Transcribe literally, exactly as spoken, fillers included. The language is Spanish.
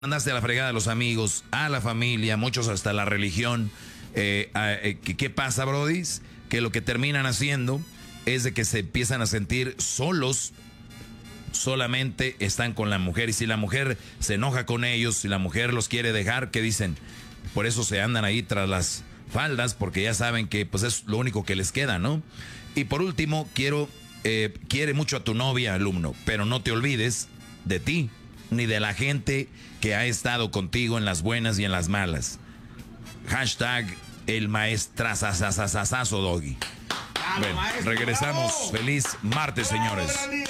Mandaste a la fregada a los amigos, a la familia, muchos hasta la religión. Eh, eh, ¿qué, ¿Qué pasa, brodis? Que lo que terminan haciendo es de que se empiezan a sentir solos, solamente están con la mujer. Y si la mujer se enoja con ellos, si la mujer los quiere dejar, ¿qué dicen? Por eso se andan ahí tras las faldas, porque ya saben que pues es lo único que les queda, ¿no? Y por último, quiero, eh, quiere mucho a tu novia, alumno, pero no te olvides de ti, ni de la gente que ha estado contigo en las buenas y en las malas. Hashtag el maestrazazazazazo doggy. Bueno, regresamos. Feliz martes, señores.